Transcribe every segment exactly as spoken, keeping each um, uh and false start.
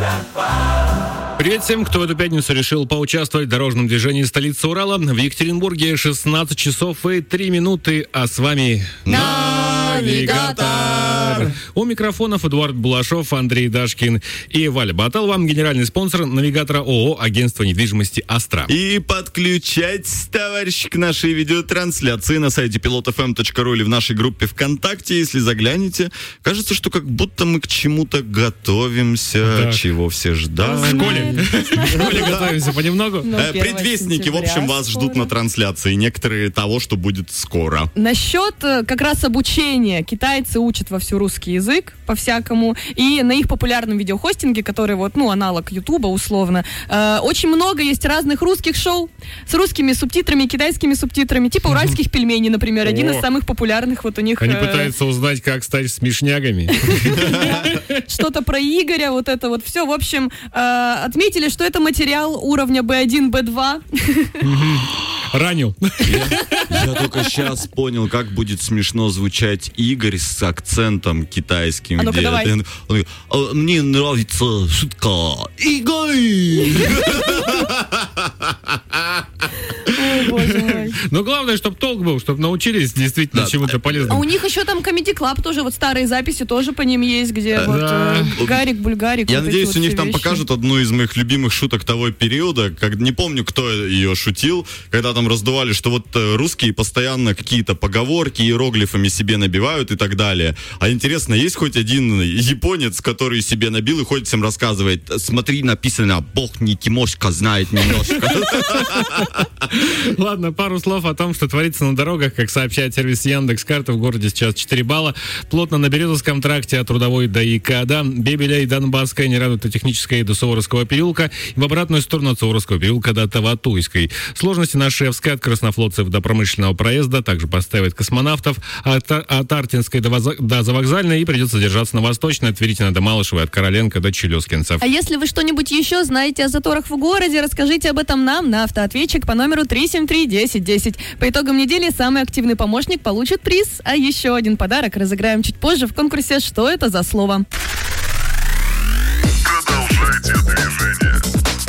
Привет всем, кто в эту пятницу решил поучаствовать в дорожном движении столицы Урала. В Екатеринбурге шестнадцать часов и три минуты, а с вами... Навигатор! У микрофонов Эдуард Булашов, Андрей Дашкин и Валя Баталова, генеральный спонсор Навигатора ООО «Агентство недвижимости Астра». И подключайтесь, товарищи, к нашей видеотрансляции на сайте пилот эф эм точка ру или в нашей группе ВКонтакте. Если заглянете, кажется, что как будто мы к чему-то готовимся, да. Чего все ждали. В школе. В школе готовимся понемногу. Предвестники, в общем, вас ждут на трансляции. Некоторые того, что будет скоро. Насчет как раз обучения. Китайцы учат вовсю русский язык по-всякому. И на их популярном видеохостинге, который вот, ну, аналог Ютуба условно, э, очень много есть разных русских шоу с русскими субтитрами, китайскими субтитрами, типа «Уральских пельменей», например, О. один из самых популярных вот у них. Они э... пытаются узнать, как стать смешнягами. Что-то про Игоря, вот это вот все. В общем, отметили, что это материал уровня би один, би два. Ранил. Я, я только сейчас понял, как будет смешно звучать Игорь с акцентом китайским. А ну-ка, давай. Он, он, он, мне нравится шутка. Игорь! Ой, боже мой. Но главное, чтобы толк был, чтобы научились действительно да. чему-то полезному. А у них еще там Comedy Club тоже, вот старые записи тоже по ним есть, где да. вот э, Гарик, Бульгарик. Я вот надеюсь, вот у них вещи. Там покажут одну из моих любимых шуток того периода, как не помню, кто ее шутил, когда там раздували, что вот русские постоянно какие-то поговорки иероглифами себе набивают и так далее. А интересно, есть хоть один японец, который себе набил и ходит всем рассказывает: смотри, написано, Бог не Тимошка знает немножко. Ладно, пару слов о том, что творится на дорогах. Как сообщает сервис Яндекс.Карта, в городе сейчас четыре балла. Плотно на Березовском тракте от Трудовой до ИКАДа, Бебеля и Донбасской, не радует до Технической до Суворовского переулка, и в обратную сторону от Суворовского переулка до Таватуйской. Сложности на Шевской от Краснофлотцев до Промышленного проезда, также поставят Космонавтов, от, от Артинской до, Воз... до Завокзальной, и придется держаться на Восточной, от Веритина до Малышевой, от Короленко до Челюскинцев. А если вы что-нибудь еще знаете о заторах в городе, расскажите об этом нам на автоответчик по номеру три семь три десять десять. По итогам недели самый активный помощник получит приз, а еще один подарок разыграем чуть позже в конкурсе «Что это за слово?». Продолжайте движение.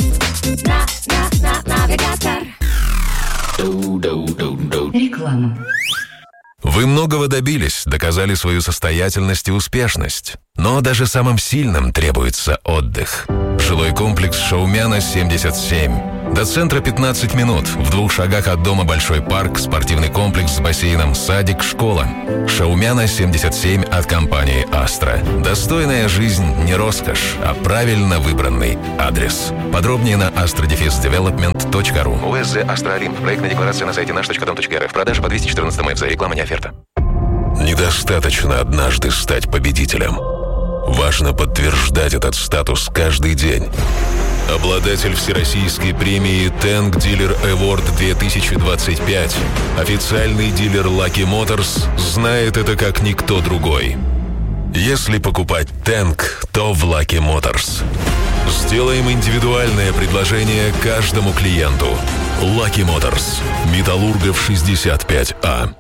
Реклама. Вы многого добились, доказали свою состоятельность и успешность. Но даже самым сильным требуется отдых. Жилой комплекс Шаумяна семьдесят семь. До центра пятнадцать минут. В двух шагах от дома большой парк, спортивный комплекс с бассейном, садик, школа. Шаумяна семьдесят семь от компании «Астра». Достойная жизнь не роскошь, а правильно выбранный адрес. Подробнее на астра дефис девелопмент точка ру. ОСЗ «Астра Олимп». Проектная декларация на сайте наш точка дом точка эр эф. Продажа по двести четырнадцать эм эф. За реклама не оферта. Недостаточно однажды стать победителем. Важно подтверждать этот статус каждый день. Обладатель всероссийской премии Tank Dealer Award две тысячи двадцать пять, официальный дилер Lucky Motors, знает это как никто другой. Если покупать Tank, то в Lucky Motors. Сделаем индивидуальное предложение каждому клиенту. Lucky Motors. Металлургов шестьдесят пять А.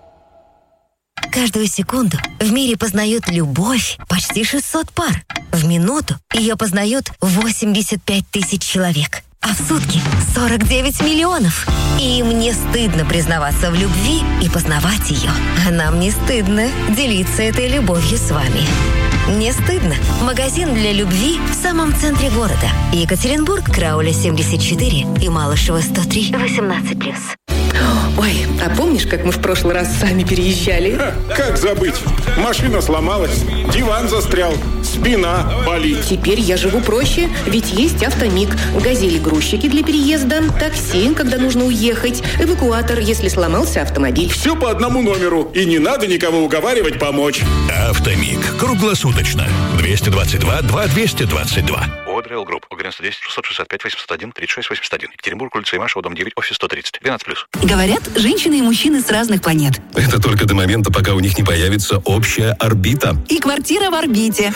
Каждую секунду в мире познают любовь почти шестьсот пар. В минуту ее познают восемьдесят пять тысяч человек. А в сутки сорок девять миллионов. И им не стыдно признаваться в любви и познавать ее. А нам не стыдно делиться этой любовью с вами. Не стыдно. Магазин для любви в самом центре города. Екатеринбург, Крауля семьдесят четыре и Малышева сто три, восемнадцать плюс. Ой, а помнишь, как мы в прошлый раз сами переезжали? Ха, как забыть? Машина сломалась, диван застрял, спина болит. Теперь я живу проще, ведь есть Автомиг. Газели-грузчики для переезда, такси, когда нужно уехать, эвакуатор, если сломался автомобиль. Все по одному номеру, и не надо никого уговаривать помочь. Автомиг. Круглосуточно. двести двадцать два два двести двадцать два. Одрейл Групп. Угренство десять, шестьсот шестьдесят пять, восемьсот один, тридцать шесть, восемьдесят один. Екатеринбург, улица Имашева, дом девять, офис сто тридцать. двенадцать плюс. Говорят, женщины и мужчины с разных планет. Это только до момента, пока у них не появится общая орбита. И квартира в орбите.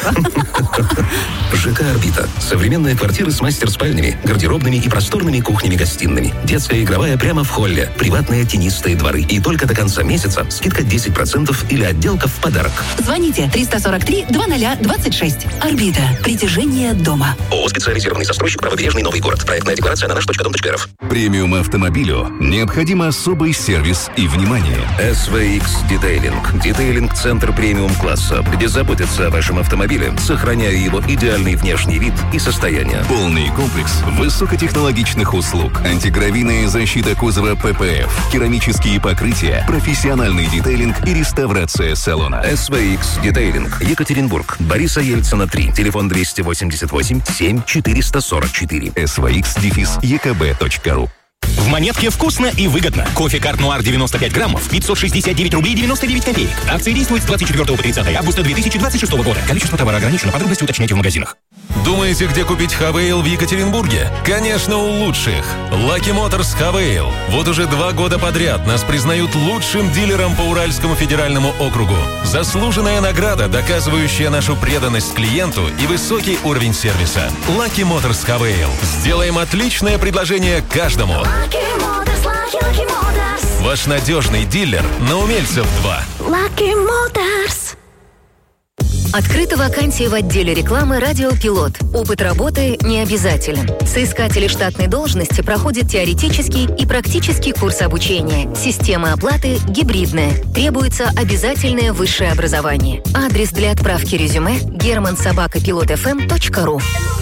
ЖК «Орбита». Современные квартиры с мастер-спальнями, гардеробными и просторными кухнями-гостиными. Детская игровая прямо в холле. Приватные тенистые дворы. И только до конца месяца скидка десять процентов или отделка в подарок. Звоните триста сорок три двадцать ноль двадцать шесть. «Орбита». Притяжение дома. ООО «Специализированный застройщик Правобережный Новый город». Проектная декларация на наш точка дом точка эр эф. Премиум автомобилю необходим особый сервис и внимание. эс ви икс Детейлинг. Детейлинг-центр премиум-класса, где заботятся о вашем автомобиле, сохраняя его идеальный внешний вид и состояние. Полный комплекс высокотехнологичных услуг. Антигравийная защита кузова пэ пэ эф, керамические покрытия, профессиональный детейлинг и реставрация салона. эс ви икс Детейлинг. Екатеринбург. Бориса Ельцина, три. Телефон двести восемьдесят восемь семь четыреста сорок четыре. эс ви икс дефис е ка бэ точка ру. В Монетке вкусно и выгодно. Кофе Карт Нуар девяносто пять граммов, пятьсот шестьдесят девять рублей девяносто девять копеек. Акция действует с двадцать четвёртого по тридцатое августа две тысячи двадцать шестого года. Количество товара ограничено. Подробности уточняйте в магазинах. Думаете, где купить Хавейл в Екатеринбурге? Конечно, у лучших. Lucky Motors Хавейл. Вот уже два года подряд нас признают лучшим дилером по Уральскому федеральному округу. Заслуженная награда, доказывающая нашу преданность клиенту и высокий уровень сервиса. Lucky Motors Хавейл. Сделаем отличное предложение каждому. Lucky Motors, Lucky, Lucky Motors. Ваш надежный дилер на Умельцев два. Lucky Motors. Открыта вакансия в отделе рекламы «Радиопилот». Опыт работы не обязателен. Соискатели штатной должности проходят теоретический и практический курс обучения. Система оплаты гибридная. Требуется обязательное высшее образование. Адрес для отправки резюме герман собака пилот эф эм точка ру.